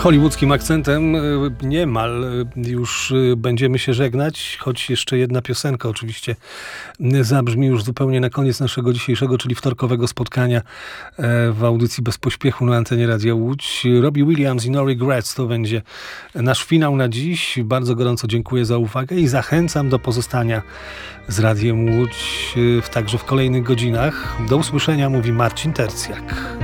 hollywoodzkim akcentem niemal już będziemy się żegnać, choć jeszcze jedna piosenka oczywiście zabrzmi już zupełnie na koniec naszego dzisiejszego, czyli wtorkowego spotkania w audycji Bez Pośpiechu na antenie Radia Łódź. Robbie Williams i No Regrets to będzie nasz finał na dziś. Bardzo gorąco dziękuję za uwagę i zachęcam do pozostania z Radiem Łódź także w kolejnych godzinach. Do usłyszenia, mówi Marcin Tercjak.